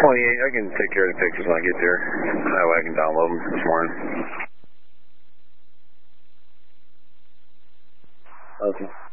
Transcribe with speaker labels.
Speaker 1: 28, I can take care of the pictures when I get there. That way I can download them this morning.
Speaker 2: Okay.